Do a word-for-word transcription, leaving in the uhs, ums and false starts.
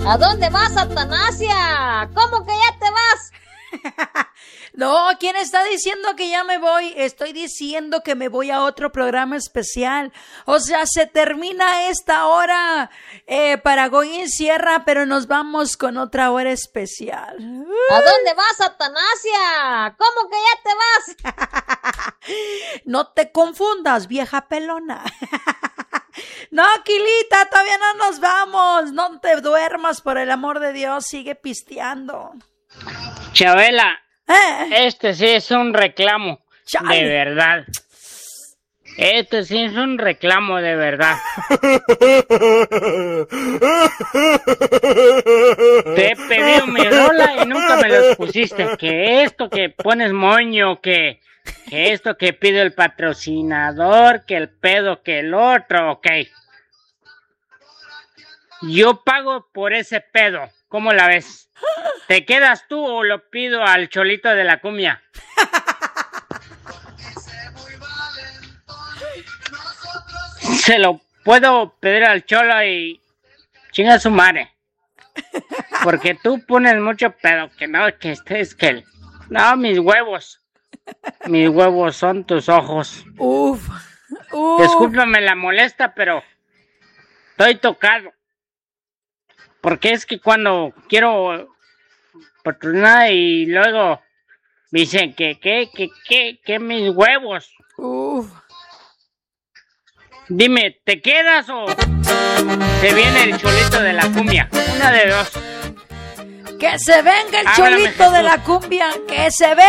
¿A dónde vas, Atanasia? ¿Cómo que ya te vas? No, ¿quién está diciendo que ya me voy? Estoy diciendo que me voy a otro programa especial. O sea, se termina esta hora eh, para Goyin Sierra, pero nos vamos con otra hora especial. ¿A dónde vas, Atanasia? ¿Cómo que ya te vas? No te confundas, vieja pelona. No, Quilita, todavía no nos vamos. No te duermas, por el amor de Dios, sigue pisteando. Chabela, ¿Eh? este sí es un reclamo, Chale. de verdad. Este sí es un reclamo de verdad. Te he pedido mi rola y nunca me los pusiste. Que esto que pones moño, que, que esto que pide el patrocinador, que el pedo, que el otro, ok. Yo pago por ese pedo, ¿cómo la ves? ¿Te quedas tú o lo pido al cholito de la cumbia? Se lo puedo pedir al cholo y chinga su madre. Porque tú pones mucho pedo, que no, que estés, que... No, mis huevos. Mis huevos son tus ojos. Uf, uf. Discúlpame la molesta, pero estoy tocado. Porque es que cuando quiero patrocinar y luego me dicen que, que, que, que, que mis huevos. Uf. Dime, ¿te quedas o se viene el cholito de la cumbia? Una de dos. Que se venga el Háblame, cholito de Jesús. la cumbia, que se venga.